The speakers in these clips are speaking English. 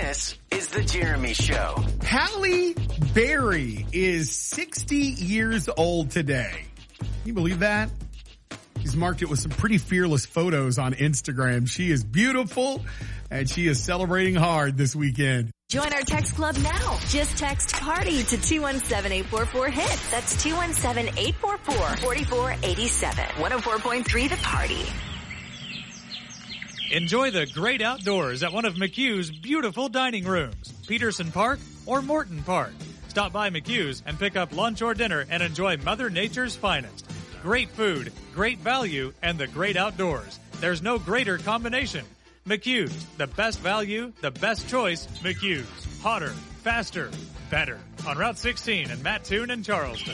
This is The Jeremy Show. Halle Berry is 60 years old today. Can you believe that? She's marked it with some pretty fearless photos on Instagram. She is beautiful, and she is celebrating hard this weekend. Join our text club now. Just text PARTY to 217-844-HIT. That's 217-844-4487. 104.3 The Party. Enjoy the great outdoors at one of McHugh's beautiful dining rooms, Peterson Park or Morton Park. Stop by McHugh's and pick up lunch or dinner and enjoy Mother Nature's finest. Great food, great value, and the great outdoors. There's no greater combination. McHugh's, the best value, the best choice, McHugh's. Hotter, faster, better. On Route 16 in Mattoon and Charleston.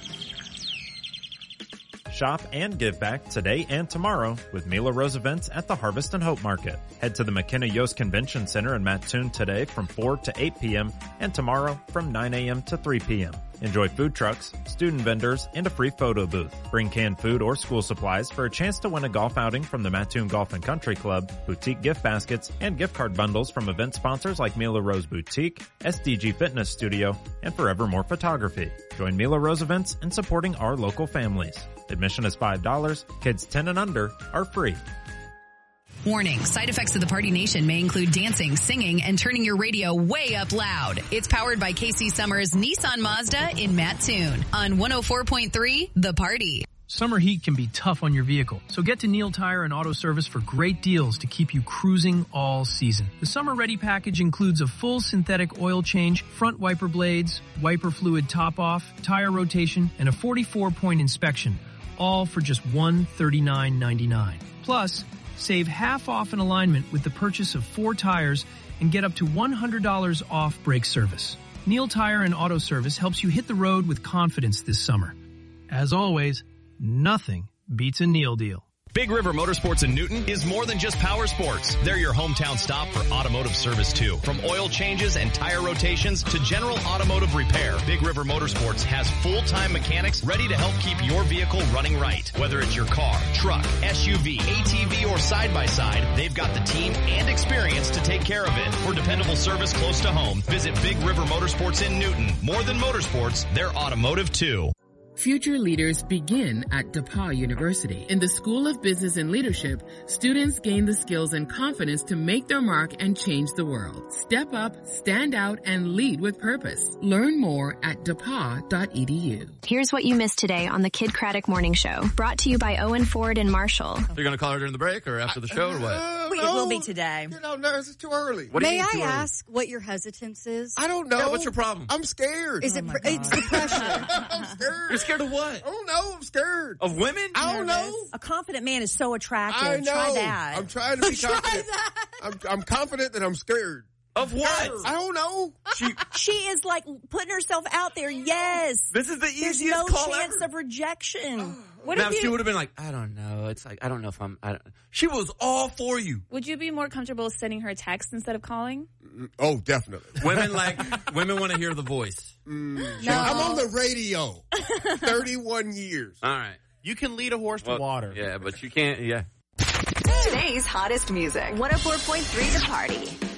Shop and give back today and tomorrow with Mila Rose events at the Harvest and Hope Market. Head to the McKenna Yost Convention Center in Mattoon today from 4 to 8 p.m. and tomorrow from 9 a.m. to 3 p.m. Enjoy food trucks, student vendors, and a free photo booth. Bring canned food or school supplies for a chance to win a golf outing from the Mattoon Golf and Country Club, boutique gift baskets, and gift card bundles from event sponsors like Mila Rose Boutique, SDG Fitness Studio, and Forevermore Photography. Join Mila Rose events in supporting our local families. Admission is $5. Kids 10 and under are free. Warning, side effects of the Party Nation may include dancing, singing, and turning your radio way up loud. It's powered by Casey Summers Nissan Mazda in Mattoon on 104.3 The Party. Summer heat can be tough on your vehicle, so get to Neil Tire and Auto Service for great deals to keep you cruising all season. The Summer Ready package includes a full synthetic oil change, front wiper blades, wiper fluid top-off, tire rotation, and a 44-point inspection, all for just $139.99. Plus, save half off an alignment with the purchase of 4 tires and get up to $100 off brake service. Neil Tire and Auto Service helps you hit the road with confidence this summer. As always, nothing beats a Neil deal. Big River Motorsports in Newton is more than just power sports. They're your hometown stop for automotive service too. From oil changes and tire rotations to general automotive repair, Big River Motorsports has full-time mechanics ready to help keep your vehicle running right. Whether it's your car, truck, SUV, ATV, or side-by-side, they've got the team and experience to take care of it. For dependable service close to home, visit Big River Motorsports in Newton. More than motorsports, they're automotive too. Future leaders begin at DePauw University. In the School of Business and Leadership, students gain the skills and confidence to make their mark and change the world. Step up, stand out, and lead with purpose. Learn more at depaw.edu. Here's what you missed today on the Kid Craddock Morning Show. Brought to you by Owen Ford and Marshall. You're going to call her during the break or after the show or what? It will be today. No, it's too early. May I ask what your hesitance is? I don't know. Yeah, what's your problem? I'm scared. Is it's the pressure. I'm scared. You're scared of what? I don't know. I'm scared. Of women? I don't know. A confident man is so attractive. I know. Try that. I'm trying to be confident. I'm confident that I'm scared. Of what? I don't know. She is like putting herself out there. Yes. This is the easiest There's no call chance ever. of rejection. What now, if she would have been like, I don't know. It's like, I don't know if she was all for you. Would you be more comfortable sending her a text instead of calling? Oh, definitely. Women want to hear the voice. No. I'm on the radio. 31 years. All right. You can lead a horse to water. Yeah, but you can't, Today's hottest music. 104.3 The Party.